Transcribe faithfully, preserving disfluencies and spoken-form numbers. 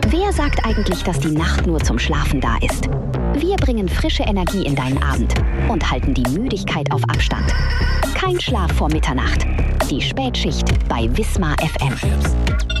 Wer sagt eigentlich, dass die Nacht nur zum Schlafen da ist? Wir bringen frische Energie in deinen Abend und halten die Müdigkeit auf Abstand. Kein Schlaf vor Mitternacht. Die Spätschicht bei Wismar F M.